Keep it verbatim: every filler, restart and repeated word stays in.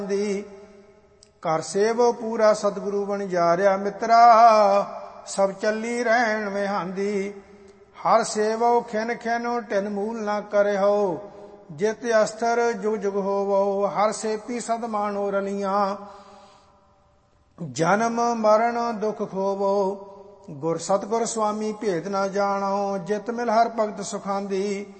ਦੀ। ਘਰ ਸੇਵੋ ਪੂਰਾ ਸਤਿਗੁਰੂ ਬਣ ਜਾਰਿਆ ਮਿੱਤਰਾ, ਸਭ ਚੱਲੀ ਰਹਿਣ ਵਿਹਾਂਦੀ। ਹਰ ਸੇਵੋ ਖਿਨ ਖਿਨ ਢਿਨ ਮੂਲ ਨਾ ਕਰਿਓ, ਜਿਤ ਅਸਥਰ ਜੁਗ ਜੁਗ ਹੋਵੋ। ਹਰ ਸੇਪੀ ਸਦ ਮਾਨੋ ਰਲੀਆਂ, ਜਨਮ ਮਰਨ ਦੁਖ ਖੋਵੋ। ਗੁਰ ਸਤਿਗੁਰ ਸੁਆਮੀ ਭੇਦ ਨਾ ਜਾਣੋ, ਜਿਤ ਮਿਲ ਹਰ ਭਗਤ ਸੁਖਾਂਦੀ।